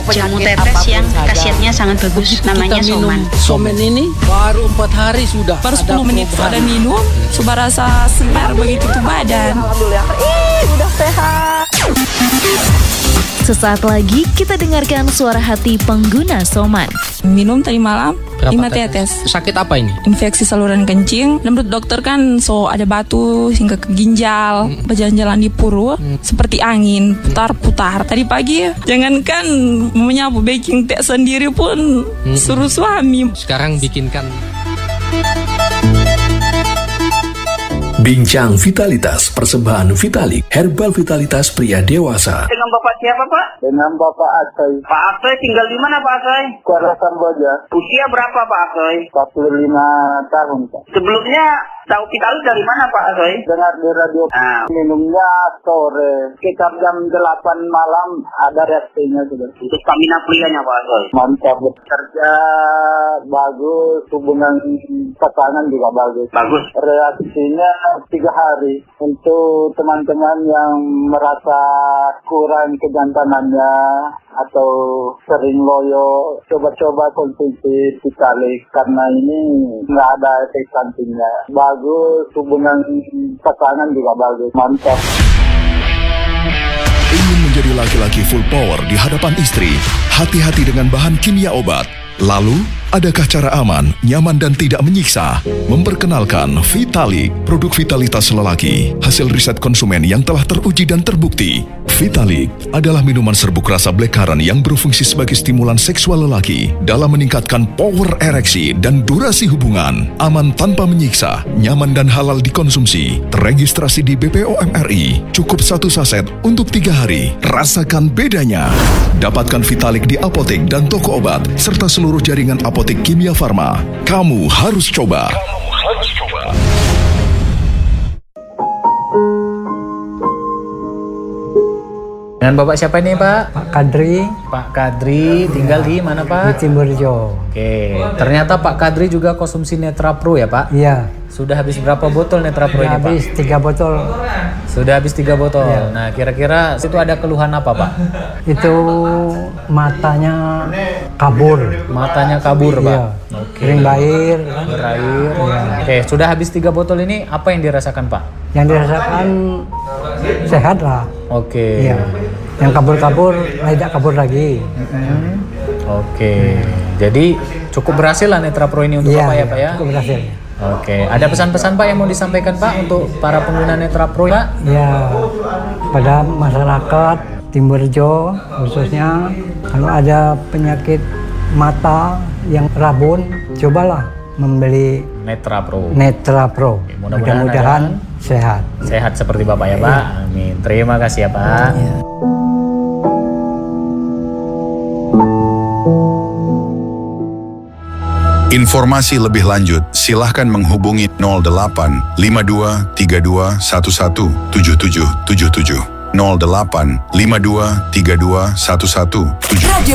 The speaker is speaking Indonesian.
jamu tetes yang khasiatnya sangat bagus, namanya Soman. Soman ini baru 4 hari sudah. Baru 10 menit sudah minum, sudah rasa segar begitu tuh badan. Alhamdulillah, udah sehat. Sesaat lagi kita dengarkan suara hati pengguna Soman. Minum tadi malam 5 tetes. Sakit apa ini? Infeksi saluran kencing. Dan menurut dokter kan ada batu hingga ke ginjal. Berjalan-jalan di puru seperti angin, putar-putar. Tadi pagi jangankan menyapu baking teh sendiri pun suruh suami. Sekarang bikinkan. Bincang Vitalitas, persembahan Vitalik, herbal vitalitas pria dewasa. Dengan Bapak siapa, Pak? Dengan Bapak Asoy. Pak Asoy tinggal di mana, Pak Asoy? Kuala Samboja. Usia berapa, Pak Asoy? 45 tahun, Pak. Sebelumnya tahu Vitalik dari mana, Pak Asoy? Dengar di radio. Minumnya sore. Sekitar jam 8 malam ada reaksinya sudah. Untuk stamina prianya, Pak Asoy. Mantap. Kerja bagus, hubungan pasangan juga bagus. Bagus. Reaksinya 3 hari. Untuk teman-teman yang merasa kurang kejantanannya atau sering loyo, coba-coba konsumsi Vitalik karena ini nggak ada efek sampingnya. Bagus, hubungan pasangan juga bagus, mantap. Ingin menjadi laki-laki full power di hadapan istri? Hati-hati dengan bahan kimia obat. Lalu, adakah cara aman, nyaman dan tidak menyiksa? Memperkenalkan Vitalik, produk vitalitas lelaki, hasil riset konsumen yang telah teruji dan terbukti. Vitalik adalah minuman serbuk rasa blackcurrant yang berfungsi sebagai stimulan seksual lelaki dalam meningkatkan power ereksi dan durasi hubungan. Aman tanpa menyiksa, nyaman dan halal dikonsumsi. Terregistrasi di BPOM RI. Cukup 1 saset untuk 3 hari. Rasakan bedanya. Dapatkan Vitalik di apotek dan toko obat serta seluruh jaringan apotek Kimia Farma. Kamu harus coba. Dengan Bapak siapa ini, Pak? Pak Kadri. Pak Kadri tinggal di mana, Pak? Di Timurjo. Oke, ternyata Pak Kadri juga konsumsi Netra Pro ya, Pak? Iya. Sudah habis berapa botol Netra Pro ini, Pak? Habis 3 botol. Sudah habis 3 botol. Iya. Nah, kira-kira itu ada keluhan apa, Pak? Itu matanya kabur. Matanya kabur, Pak? Iya. Oke. Kering berair. Berair. Iya. Oke, sudah habis 3 botol ini, apa yang dirasakan, Pak? Yang dirasakan sehat lah. Oke. Iya. Yang kabur-kabur, tidak kabur lagi. Oke. Jadi cukup berhasil lah Netra Pro ini untuk Bapak ya, Pak ya? Cukup berhasil. Oke. Ada pesan-pesan Pak yang mau disampaikan Pak untuk para pengguna Netra Pro, Pak? Ya, pada masyarakat Timurjo khususnya, kalau ada penyakit mata yang rabun, cobalah membeli Netra Pro. Netra Pro. Oke, mudah-mudahan sehat. Sehat seperti Bapak ya, Pak. Amin. Terima kasih ya, Pak. Ya. Informasi lebih lanjut, silahkan menghubungi 08 52 32 11 7777. 08 52 32 11 77.